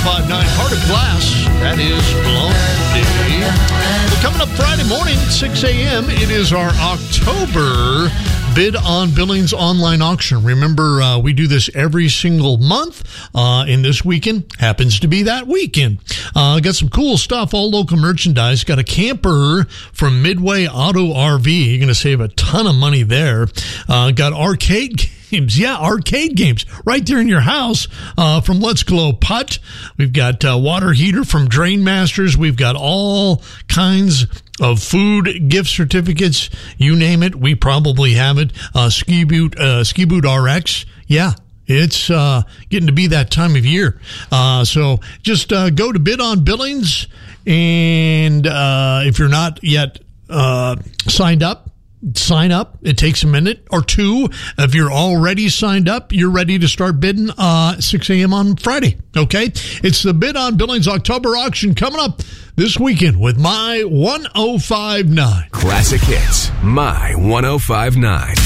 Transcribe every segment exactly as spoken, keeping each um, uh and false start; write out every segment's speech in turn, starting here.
five nine, Heart of Glass. That is Blondie. Well, coming up Friday morning, six a.m., it is our October Bid on Billings online auction. Remember, uh, we do this every single month, uh, and this weekend happens to be that weekend. Uh, got some cool stuff, all local merchandise. Got a camper from Midway Auto R V. You're going to save a ton of money there. Uh, got arcade games. Yeah, arcade games right there in your house uh, from Let's Glow Putt. We've got uh, water heater from Drain Masters. We've got all kinds of food, gift certificates, you name it, we probably have it. Uh, Ski Boot, uh, Ski Boot R X, yeah, it's uh, getting to be that time of year. Uh, so just uh, go to Bid on Billings, and uh, if you're not yet uh, signed up, sign up. It takes a minute or two. If you're already signed up, you're ready to start bidding uh, six a.m. on Friday, okay? It's the Bid on Billings October auction coming up this weekend with My one oh five nine. Classic Hits, My one oh five nine.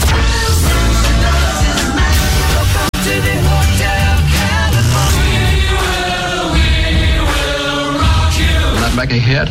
Will that make a hit?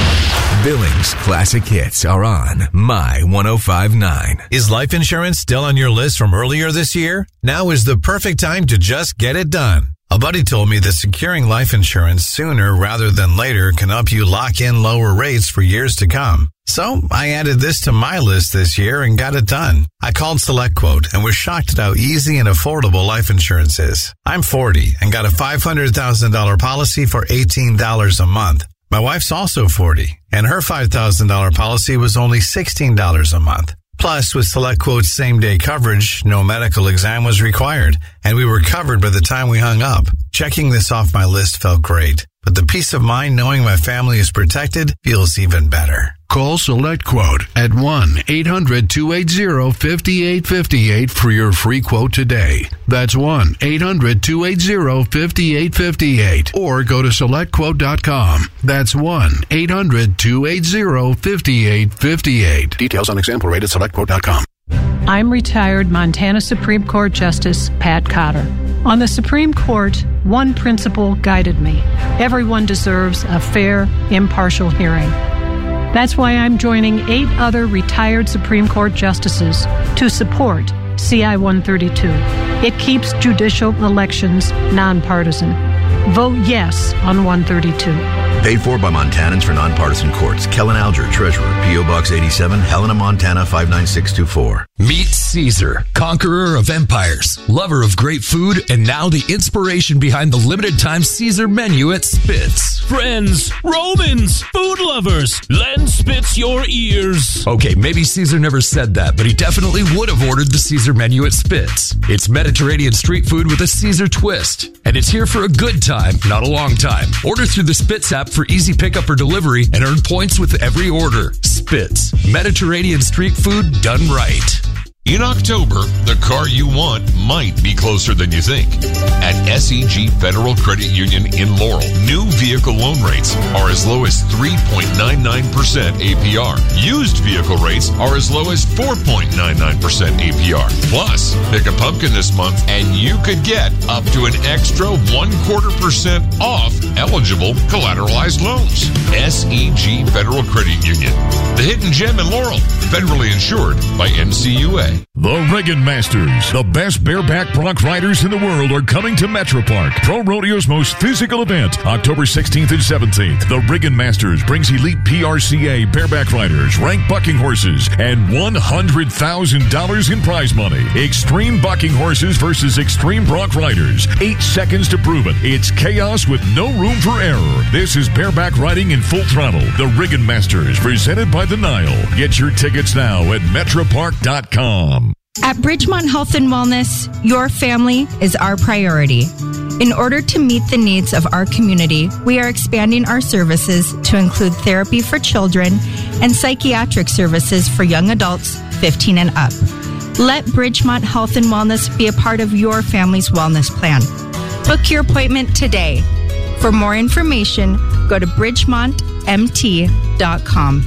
Billings Classic Hits are on My one oh five nine. Is life insurance still on your list from earlier this year? Now is the perfect time to just get it done. A buddy told me that securing life insurance sooner rather than later can help you lock in lower rates for years to come. So I added this to my list this year and got it done. I called SelectQuote and was shocked at how easy and affordable life insurance is. I'm forty and got a five hundred thousand dollars policy for eighteen dollars a month. My wife's also forty, and her five thousand dollars policy was only sixteen dollars a month. Plus, with SelectQuote's same-day coverage, no medical exam was required, and we were covered by the time we hung up. Checking this off my list felt great, but the peace of mind knowing my family is protected feels even better. Call SelectQuote at one eight hundred two eight zero five eight five eight for your free quote today. That's one eight hundred two eight zero five eight five eight. Or go to select quote dot com. That's one eight hundred two eight zero five eight five eight. Details on example rate at select quote dot com. I'm retired Montana Supreme Court Justice Pat Cotter. On the Supreme Court, one principle guided me. Everyone deserves a fair, impartial hearing. That's why I'm joining eight other retired Supreme Court justices to support C I one thirty-two. It keeps judicial elections nonpartisan. Vote yes on one thirty-two. Paid for by Montanans for Nonpartisan Courts. Kellen Alger, Treasurer, P O. Box eighty-seven, Helena, Montana, five nine six two four. Meet Caesar, conqueror of empires, lover of great food, and now the inspiration behind the limited-time Caesar menu at Spitz. Friends, Romans, food lovers, lend Spitz your ears. Okay, maybe Caesar never said that, but he definitely would have ordered the Caesar menu at Spitz. It's Mediterranean street food with a Caesar twist, and it's here for a good time, not a long time. Order through the Spitz app for easy pickup or delivery and earn points with every order. Spitz, Mediterranean street food done right. In October, the car you want might be closer than you think. At S E G Federal Credit Union in Laurel, new vehicle loan rates are as low as three point nine nine percent A P R. Used vehicle rates are as low as four point nine nine percent A P R. Plus, pick a pumpkin this month and you could get up to an extra one quarter percent off eligible collateralized loans. S E G Federal Credit Union, the hidden gem in Laurel, federally insured by N C U A. The Riggin Masters, the best bareback bronc riders in the world, are coming to Metro Park, Pro Rodeo's most physical event, October sixteenth and seventeenth. The Riggin Masters brings elite P R C A bareback riders, ranked bucking horses, and one hundred thousand dollars in prize money. Extreme bucking horses versus extreme bronc riders. Eight seconds to prove it. It's chaos with no room for error. This is bareback riding in full throttle. The Riggin Masters, presented by the Nile. Get your tickets now at metro park dot com. At Bridgemont Health and Wellness, your family is our priority. In order to meet the needs of our community, we are expanding our services to include therapy for children and psychiatric services for young adults fifteen and up. Let Bridgemont Health and Wellness be a part of your family's wellness plan. Book your appointment today. For more information, go to bridgemont m t dot com. At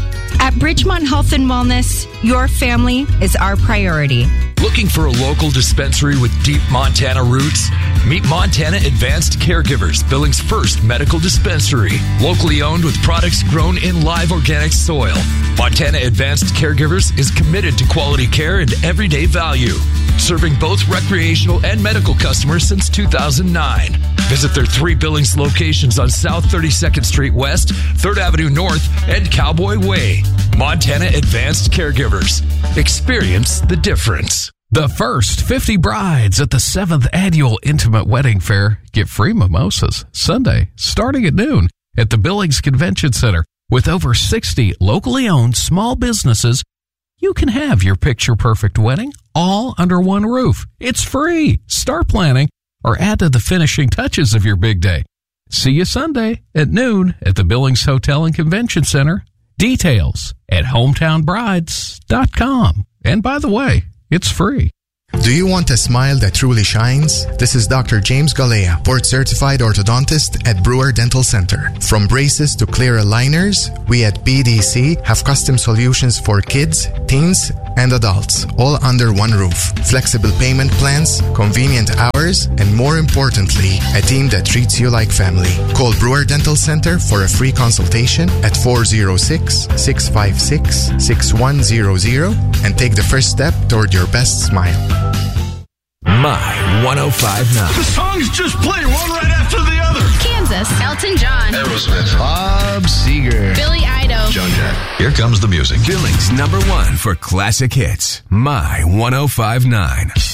At Bridgemont Health and Wellness, your family is our priority. Looking for a local dispensary with deep Montana roots? Meet Montana Advanced Caregivers, Billings' first medical dispensary. Locally owned with products grown in live organic soil. Montana Advanced Caregivers is committed to quality care and everyday value, serving both recreational and medical customers since two thousand nine. Visit their three Billings locations on South thirty-second Street West, third Avenue North, and Cowboy Way. Montana Advanced Caregivers. Experience the difference. The first fifty brides at the seventh Annual Intimate Wedding Fair get free mimosas Sunday, starting at noon at the Billings Convention Center. With over sixty locally owned small businesses, you can have your picture-perfect wedding all under one roof. It's free. Start planning or add to the finishing touches of your big day. See you Sunday at noon at the Billings Hotel and Convention Center. Details at hometown brides dot com. And by the way, it's free. Do you want a smile that truly shines? This is Doctor James Galea, board-certified orthodontist at Brewer Dental Center. From braces to clear aligners, we at B D C have custom solutions for kids, teens, and adults, all under one roof. Flexible payment plans, convenient hours, and more importantly, a team that treats you like family. Call Brewer Dental Center for a free consultation at four oh six, six five six, six one zero zero and take the first step toward your best smile. My one oh five point nine. The songs just play one right after the other. Kansas, Elton John, Aerosmith, Bob Seger, Billy Idol, Joan Jett. Here comes the music. Billings number one for classic hits. My one oh five point nine.